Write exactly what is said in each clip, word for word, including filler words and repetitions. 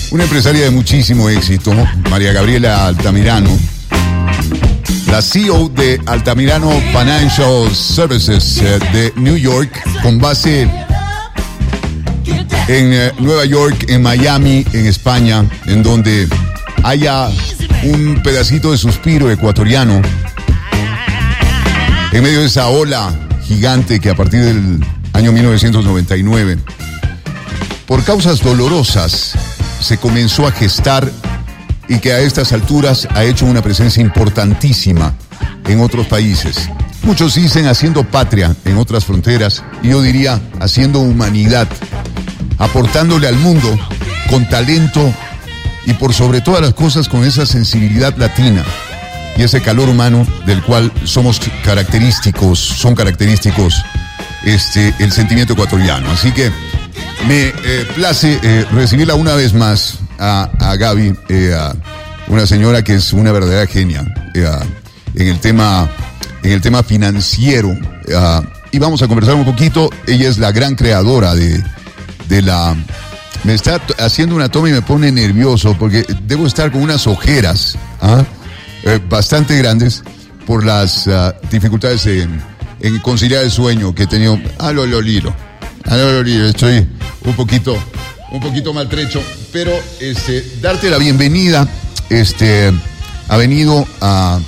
Una empresaria de muchísimo éxito, María Gabriela Altamirano, la C E O de Altamirano Financial Services eh, de New York, con base en eh, Nueva York, en Miami, en España, en donde haya un pedacito de suspiro ecuatoriano en medio de esa ola gigante que a partir del año mil novecientos noventa y nueve, por causas dolorosas, se comenzó a gestar y que a estas alturas ha hecho una presencia importantísima en otros países. Muchos dicen haciendo patria en otras fronteras, y yo diría haciendo humanidad, aportándole al mundo con talento y por sobre todas las cosas con esa sensibilidad latina y ese calor humano del cual somos característicos, son característicos este, el sentimiento ecuatoriano. Así que me eh, place eh, recibirla una vez más a, a Gaby, eh, a una señora que es una verdadera genia eh, a, en el tema, en el tema financiero. Eh, y vamos a conversar un poquito. Ella es la gran creadora de, de la... Me está haciendo una toma y me pone nervioso porque debo estar con unas ojeras ¿ah? eh, bastante grandes por las uh, dificultades en, en conciliar el sueño que he tenido. Ah, lo, lo liro. Ah, lo, lo liro. Estoy un poquito, un poquito maltrecho, pero este, darte la bienvenida. Este, ha venido a,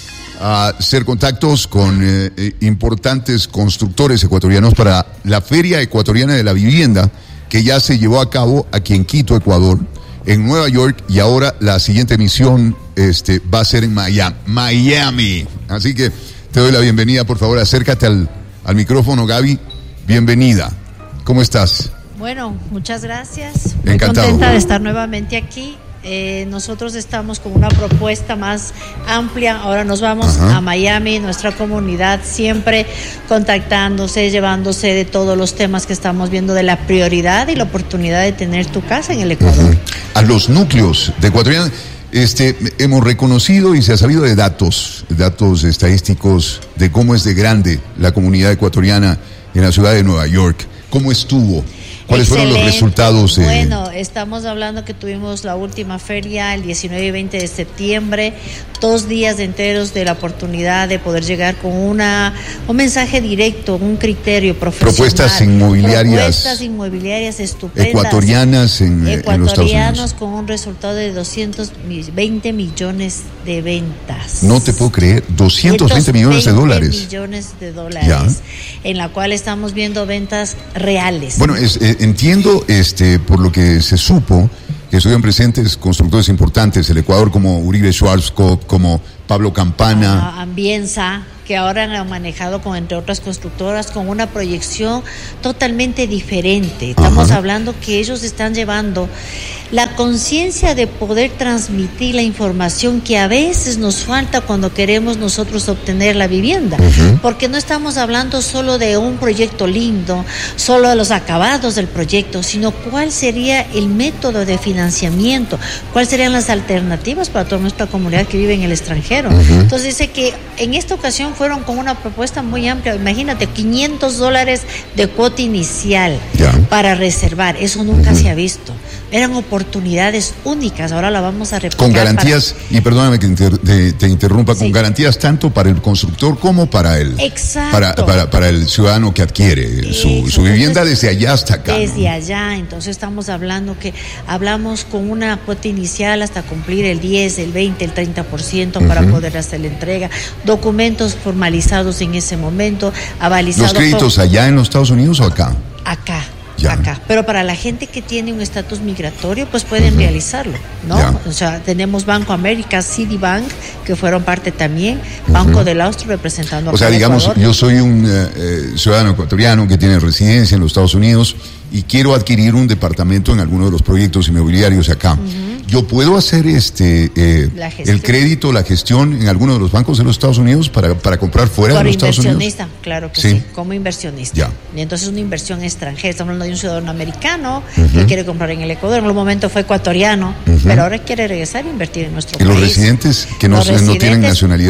a hacer contactos con eh, importantes constructores ecuatorianos para la Feria Ecuatoriana de la Vivienda, que ya se llevó a cabo aquí en Quito, Ecuador, en Nueva York, y ahora la siguiente misión este, va a ser en Miami. Miami. Así que te doy la bienvenida, por favor, acércate al, al micrófono, Gaby. Bienvenida. ¿Cómo estás? Bueno, muchas gracias. Muy Encantado. Contenta de estar nuevamente aquí. Eh, nosotros estamos con una propuesta más amplia. Ahora nos vamos Ajá. a Miami, nuestra comunidad siempre contactándose, llevándose de todos los temas que estamos viendo, de la prioridad y la oportunidad de tener tu casa en el Ecuador. Uh-huh. A los núcleos de ecuatorianos, este, hemos reconocido y se ha sabido de datos, datos estadísticos de cómo es de grande la comunidad ecuatoriana en la ciudad de Nueva York. ¿Cómo estuvo? ¿Cuáles Excelente. fueron los resultados? Eh? Bueno, estamos hablando que tuvimos la última feria el diecinueve y veinte de septiembre, dos días enteros de la oportunidad de poder llegar con una un mensaje directo, un criterio profesional. Propuestas inmobiliarias. Propuestas inmobiliarias estupendas. Ecuatorianas en, en los Estados Unidos. Ecuatorianos con un resultado de doscientos veinte millones de ventas. No te puedo creer, doscientos veinte millones de dólares. millones de dólares. Ya. En la cual estamos viendo ventas reales. Bueno, es, eh, entiendo, este, por lo que se supo, que estuvieron presentes constructores importantes del Ecuador como Uribe Schwarzkopf, como Pablo Campana. Uh, Ambienza, que ahora han manejado con, entre otras constructoras, con una proyección totalmente diferente. Estamos Ajá. hablando que ellos están llevando la conciencia de poder transmitir la información que a veces nos falta cuando queremos nosotros obtener la vivienda. Uh-huh. Porque no estamos hablando solo de un proyecto lindo, solo de los acabados del proyecto, sino cuál sería el método de financiamiento, cuáles serían las alternativas para toda nuestra comunidad que vive en el extranjero. Uh-huh. Entonces dice que en esta ocasión fueron con una propuesta muy amplia. Imagínate, quinientos dólares de cuota inicial yeah. para reservar. Eso nunca uh-huh. se ha visto. Eran oportunidades únicas, ahora la vamos a replicar. Con garantías, para... y perdóname que inter, te, te interrumpa, sí. con garantías tanto para el constructor como para el, Exacto. para, para, para el ciudadano que adquiere su, su vivienda desde allá hasta acá. Desde ¿no? allá, entonces estamos hablando que hablamos con una cuota inicial hasta cumplir el diez, el veinte, el treinta por ciento uh-huh. para poder hacer la entrega, documentos formalizados en ese momento, avalizados. ¿Los créditos por... allá en los Estados Unidos o acá? Acá. Ya. Acá, pero para la gente que tiene un estatus migratorio, pues pueden uh-huh. realizarlo, ¿no? Ya. O sea, tenemos Banco América, Citibank, que fueron parte también, uh-huh. Banco del Austro representando a O sea, digamos, Ecuador. Yo soy un eh, ciudadano ecuatoriano que tiene residencia en los Estados Unidos y quiero adquirir un departamento en alguno de los proyectos inmobiliarios acá. Uh-huh. Yo puedo hacer este eh, el crédito, la gestión en alguno de los bancos de los Estados Unidos para, para comprar fuera Por de los Estados Unidos. Como inversionista, claro que sí. sí, como inversionista. Ya. Y entonces una inversión extranjera, estamos hablando de un ciudadano americano uh-huh. que quiere comprar en el Ecuador, en un momento fue ecuatoriano, uh-huh. pero ahora quiere regresar e invertir en nuestro ¿Y país. ¿Y los residentes que no, los residentes, no tienen nacionalidad?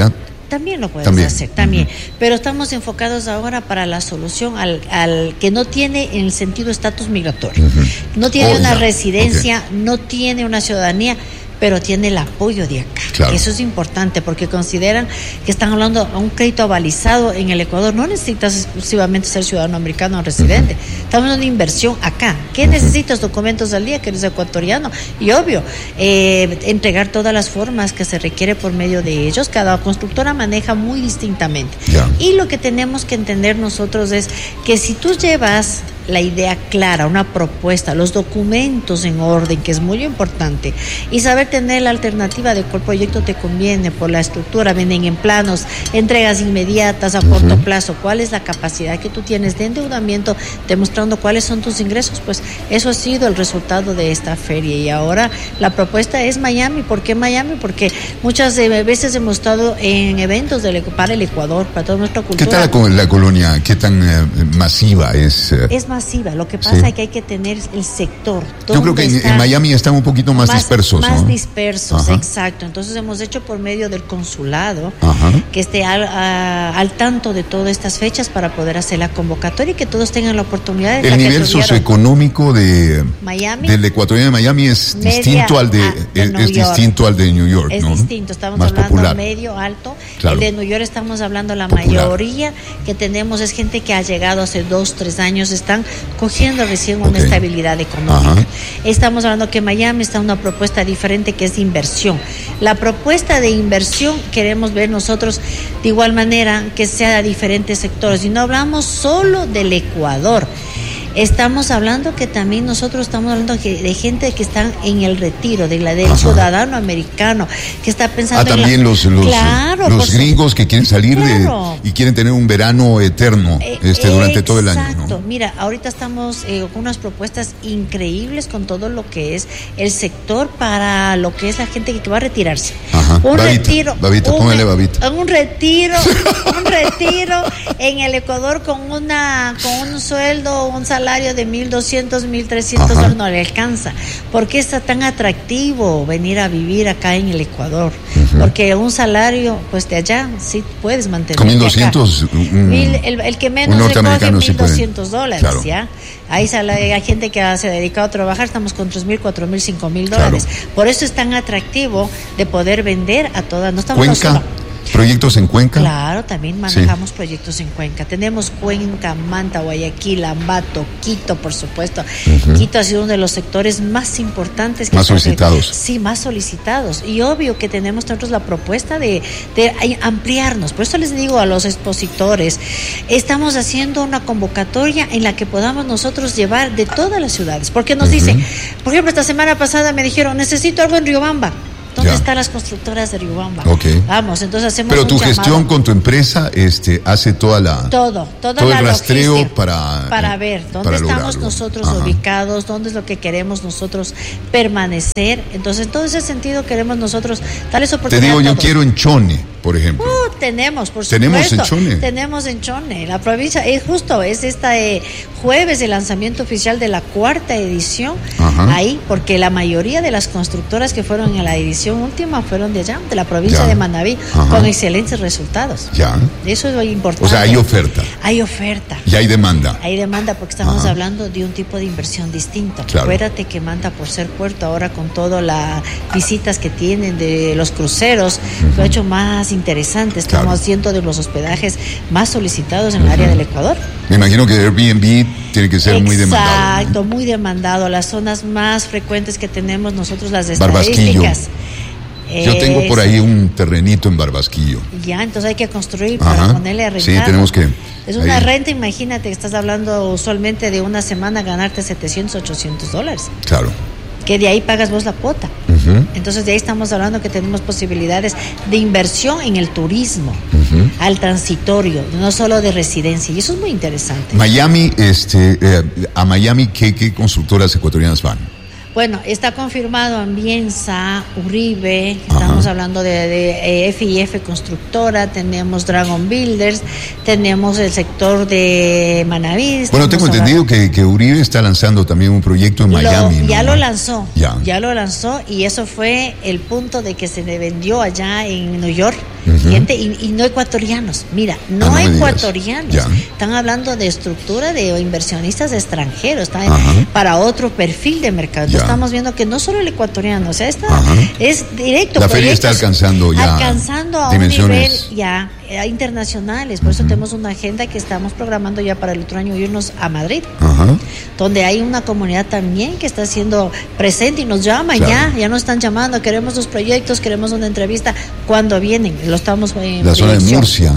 también lo puedes también. hacer, también. Uh-huh. Pero estamos enfocados ahora para la solución al, al que no tiene en el sentido estatus migratorio. Uh-huh. No tiene oh, una yeah. residencia, okay. no tiene una ciudadanía, pero tiene el apoyo de acá. Claro. Eso es importante porque consideran que están hablando de un crédito avalizado en el Ecuador. No necesitas exclusivamente ser ciudadano americano o residente. Uh-huh. Estamos hablando de inversión acá. ¿Qué uh-huh. necesitas? Documentos al día, que eres ecuatoriano. Y obvio, eh, entregar todas las formas que se requiere por medio de ellos. Cada constructora maneja muy distintamente. Yeah. Y lo que tenemos que entender nosotros es que si tú llevas la idea clara, una propuesta, los documentos en orden, que es muy importante, y saber tener la alternativa de cuál proyecto te conviene por la estructura, venden en planos, entregas inmediatas a uh-huh. corto plazo, cuál es la capacidad que tú tienes de endeudamiento, demostrando cuáles son tus ingresos, pues eso ha sido el resultado de esta feria. Y ahora la propuesta es Miami. ¿Por qué Miami? Porque muchas veces hemos estado en eventos del, para el Ecuador, para toda nuestra cultura. ¿Qué tal la, la colonia? ¿Qué tan eh, masiva es? Eh... Es masiva, lo que pasa sí. es que hay que tener el sector. Yo creo que en, en Miami están un poquito más, más dispersos. Más ¿no? dispersos, Ajá. exacto. Entonces hemos hecho por medio del consulado Ajá. que esté al, a, al tanto de todas estas fechas para poder hacer la convocatoria y que todos tengan la oportunidad de... El nivel socioeconómico de Miami, del ecuatoriano de Miami es media, distinto al de, a, de es, es distinto al de New York, es ¿no? distinto, estamos más hablando popular. medio, alto. Claro. El de New York estamos hablando la popular. mayoría que tenemos es gente que ha llegado hace dos, tres años, están cogiendo recién una okay. estabilidad económica. Ajá. Estamos hablando que Miami está una propuesta diferente que es de inversión. La propuesta de inversión queremos ver nosotros de igual manera que sea de diferentes sectores y no hablamos solo del Ecuador. Estamos hablando que también nosotros estamos hablando de gente que está en el retiro, de la, del Ajá. ciudadano americano, que está pensando ah, en también la... los, los, claro, los gringos su... que quieren salir claro. de, y quieren tener un verano eterno eh, este durante exacto. todo el año, ¿no? Exacto, mira, ahorita estamos eh, con unas propuestas increíbles con todo lo que es el sector para lo que es la gente que va a retirarse. Ajá. Un babita, retiro, babita, un, póngale babita. Un retiro, un retiro en el Ecuador con una con un sueldo, un salario salario de mil doscientos, mil trescientos dólares no le alcanza. ¿Por qué está tan atractivo venir a vivir acá en el Ecuador? Uh-huh. Porque un salario, pues de allá, sí puedes mantener. Con mil doscientos, un, mil, el, el que menos recoge mil doscientos dólares, claro. ¿ya? Hay, hay gente que se ha dedicado a trabajar, estamos con tres mil, cuatro mil, cinco mil dólares. Claro. Por eso es tan atractivo de poder vender a todas. No estamos Cuenca. ¿Proyectos en Cuenca? Claro, también manejamos sí. proyectos en Cuenca. Tenemos Cuenca, Manta, Guayaquil, Ambato, Quito, por supuesto. Uh-huh. Quito ha sido uno de los sectores más importantes. Que más solicitados. De, sí, más solicitados. Y obvio que tenemos nosotros la propuesta de, de ampliarnos. Por eso les digo a los expositores, estamos haciendo una convocatoria en la que podamos nosotros llevar de todas las ciudades. Porque nos uh-huh. dicen, por ejemplo, esta semana pasada me dijeron, necesito algo en Riobamba. ¿Dónde ya. están las constructoras de Riobamba? Okay. Vamos, entonces hacemos Pero un tu llamado. Gestión con tu empresa este, hace toda la... Todo, toda todo la el rastreo logística, para... Para ver dónde para estamos lograrlo. nosotros Ajá. ubicados, dónde es lo que queremos nosotros permanecer. Entonces, en todo ese sentido queremos nosotros darles oportunidad. Te digo, a yo todos. quiero en Chone, por ejemplo. Uh, tenemos, por supuesto. ¿Tenemos en Chone? Tenemos en Chone. La provincia, es justo, es esta eh, jueves el lanzamiento oficial de la cuarta edición. Ajá. Ahí, porque la mayoría de las constructoras que fueron en la edición última fueron de allá, de la provincia ya. de Manabí, Ajá. con excelentes resultados. Ya. Eso es lo importante. O sea, hay oferta. Hay oferta. Y hay demanda. Hay demanda porque estamos Ajá. hablando de un tipo de inversión distinto. Claro. Acuérdate que Manta, por ser puerto, ahora con todas las visitas que tienen de los cruceros, uh-huh. lo ha hecho más interesante. Estamos claro. haciendo de los hospedajes más solicitados en uh-huh. el área del Ecuador. Me imagino que Airbnb tiene que ser Exacto, muy demandado. Exacto, ¿no? muy demandado. Las zonas más frecuentes que tenemos nosotros, las Barbasquillo. estadísticas. Yo tengo por ahí un terrenito en Barbasquillo. Ya, entonces hay que construir para Ajá. ponerle a rentar. Sí, tenemos que... Es una ahí. renta, imagínate que estás hablando usualmente de una semana ganarte setecientos, ochocientos dólares. Claro. Que de ahí pagas vos la cuota. Uh-huh. Entonces de ahí estamos hablando que tenemos posibilidades de inversión en el turismo, uh-huh. al transitorio, no solo de residencia. Y eso es muy interesante. Miami, este, eh, a Miami, ¿qué, qué constructoras ecuatorianas van? Bueno, está confirmado Ambienza, Uribe, estamos Ajá. hablando de, de F I F Constructora, tenemos Dragon Builders, tenemos el sector de Manaví. Bueno, tengo entendido que, que Uribe está lanzando también un proyecto en Miami. Lo, ya ¿no? lo lanzó, ya. ya lo lanzó y eso fue el punto de que se le vendió allá en New York. Uh-huh. Gente, y, y no ecuatorianos, mira, no, ah, no ecuatorianos, están hablando de estructura de inversionistas extranjeros, están uh-huh. para otro perfil de mercado. Entonces estamos viendo que no solo el ecuatoriano, o sea, está, uh-huh. es directo. La feria está alcanzando ya alcanzando a un nivel ya eh, internacionales, por uh-huh. eso tenemos una agenda que estamos programando ya para el otro año irnos a Madrid, uh-huh. donde hay una comunidad también que está siendo presente y nos llama claro. ya, ya nos están llamando, queremos los proyectos, queremos una entrevista, cuando vienen. Lo estamos en la zona de Murcia,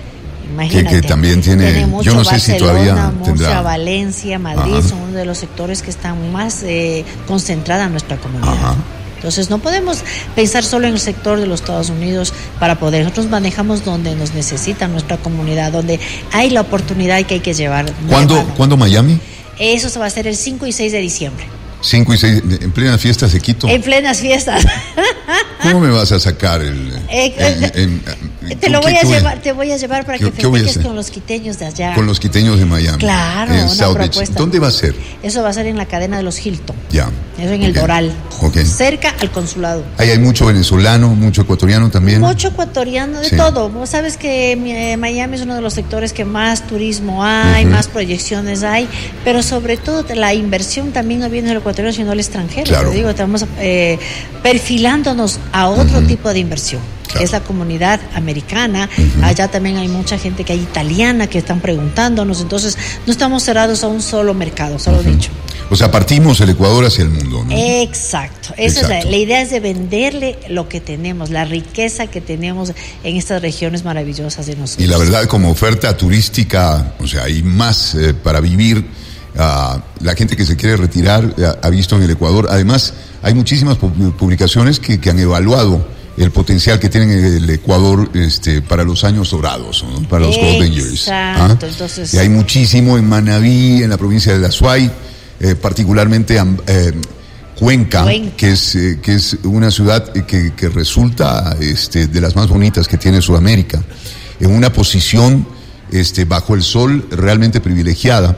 que, que también tiene, yo no sé Barcelona, si todavía Murcia, tendrá. Valencia, Madrid Ajá. son uno de los sectores que están más eh, concentrada en nuestra comunidad. Ajá. Entonces no podemos pensar solo en el sector de los Estados Unidos para poder, nosotros manejamos donde nos necesita nuestra comunidad, donde hay la oportunidad que hay que llevar. ¿Cuándo, ¿cuándo Miami? Eso se va a hacer el cinco y seis de diciembre. cinco y seis, en plenas fiestas de Quito. En plenas fiestas. ¿Cómo me vas a sacar el...? Eh, el, el, el te lo voy a llevar, te voy a llevar para que festejes con los quiteños de allá. Con los quiteños de Miami. Claro, en una South propuesta. Beach. ¿Dónde va a ser? Eso va a ser en la cadena de los Hilton. Ya. Eso en okay. el Doral. Okay. Cerca al consulado. Ahí hay mucho venezolano, mucho ecuatoriano también. Mucho ecuatoriano, de sí. todo. Vos sabes que eh, Miami es uno de los sectores que más turismo hay, uh-huh. más proyecciones hay, pero sobre todo la inversión también no viene del ecuatoriano, sino del extranjero. Claro. Te digo, estamos eh, perfilándonos a otro uh-huh. tipo de inversión. Claro. Es la comunidad americana, uh-huh. allá también hay mucha gente que hay italiana que están preguntándonos, entonces no estamos cerrados a un solo mercado, solo uh-huh. dicho. O sea, partimos el Ecuador hacia el mundo, ¿no? Exacto, esa Exacto. es la, la idea es de venderle lo que tenemos, la riqueza que tenemos en estas regiones maravillosas de nosotros. Y la verdad, como oferta turística, o sea, hay más eh, para vivir. Uh, la gente que se quiere retirar uh, ha visto en el Ecuador, además hay muchísimas publicaciones que, que han evaluado el potencial que tiene el Ecuador este, para los años dorados, ¿no? Para los Exacto. Golden Years. ¿Ah? Entonces... Y hay muchísimo en Manaví, en la provincia de La Azuay, eh, particularmente eh, Cuenca, Cuenca, que es eh, que es una ciudad que, que resulta este, de las más bonitas que tiene Sudamérica, en una posición este, bajo el sol realmente privilegiada,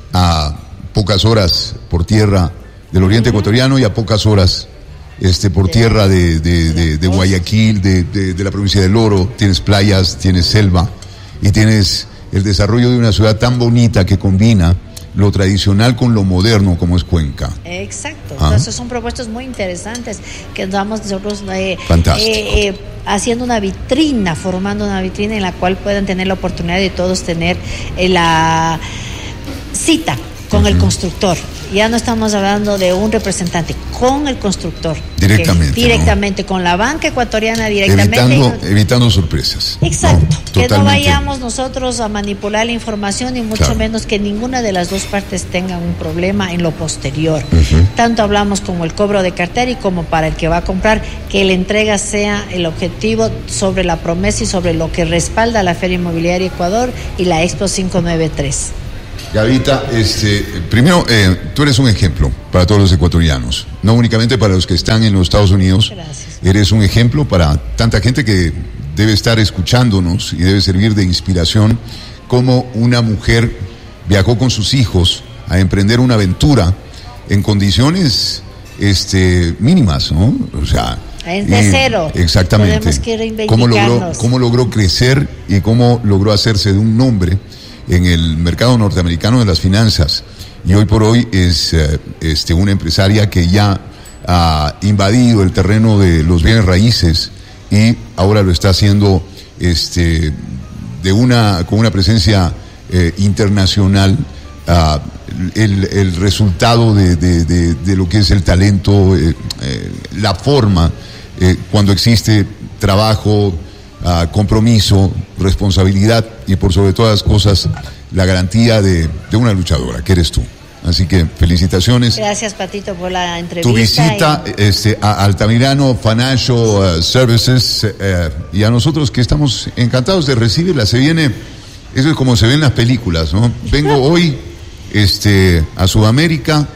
a pocas horas por tierra del oriente uh-huh. ecuatoriano y a pocas horas este por tierra de, de, de, de Guayaquil, de, de, de la provincia del Oro. Tienes playas, tienes selva y tienes el desarrollo de una ciudad tan bonita que combina lo tradicional con lo moderno como es Cuenca. Exacto, ¿Ah? Entonces son propuestas muy interesantes que estamos nosotros eh, Fantástico. Eh, eh, haciendo una vitrina, formando una vitrina en la cual puedan tener la oportunidad de todos tener eh, la cita con uh-huh. el constructor. Ya no estamos hablando de un representante, con el constructor. Directamente. Que, directamente, ¿no? Con la banca ecuatoriana directamente. Evitando, y, evitando sorpresas. Exacto. No, que totalmente. No vayamos nosotros a manipular la información y mucho claro. menos que ninguna de las dos partes tenga un problema en lo posterior. Uh-huh. Tanto hablamos como el cobro de cartera y como para el que va a comprar, que la entrega sea el objetivo sobre la promesa y sobre lo que respalda la Feria Inmobiliaria Ecuador y la Expo quinientos noventa y tres. Gavita, este, primero, eh, tú eres un ejemplo para todos los ecuatorianos, no únicamente para los que están en los Estados Unidos. Gracias. Eres un ejemplo para tanta gente que debe estar escuchándonos y debe servir de inspiración, como una mujer viajó con sus hijos a emprender una aventura en condiciones este, mínimas, ¿no? O sea, es de eh, cero. Exactamente. Tenemos que reivindicarnos. ¿Cómo logró, cómo logró crecer y cómo logró hacerse de un nombre en el mercado norteamericano de las finanzas? Y hoy por hoy es eh, este, una empresaria que ya ha invadido el terreno de los bienes raíces y ahora lo está haciendo este, de una, con una presencia eh, internacional. Uh, el, el resultado de, de, de, de lo que es el talento, eh, eh, la forma, eh, cuando existe trabajo, Uh, compromiso, responsabilidad y por sobre todas las cosas la garantía de, de una luchadora que eres tú. Así que felicitaciones. Gracias, Patito, por la entrevista. Tu visita y... este, a Altamirano Financial uh, Services uh, y a nosotros que estamos encantados de recibirla. Se viene, eso es como se ve en las películas, ¿no? Vengo hoy este, a Sudamérica,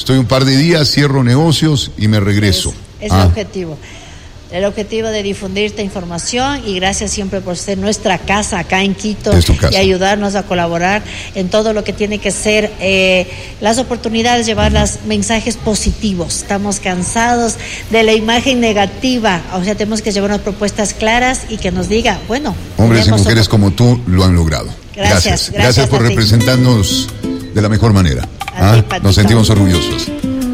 estoy un par de días, cierro negocios y me regreso. Es, es ah. el objetivo. El objetivo de difundir esta información, y gracias siempre por ser nuestra casa acá en Quito y ayudarnos a colaborar en todo lo que tiene que ser eh, las oportunidades, llevar los mensajes positivos. Estamos cansados de la imagen negativa, o sea, tenemos que llevarnos propuestas claras y que nos diga, bueno. Hombres y mujeres como tú lo han logrado. Gracias. Gracias, gracias por representarnos de la mejor manera. ¿Ah? Ti, Nos sentimos orgullosos.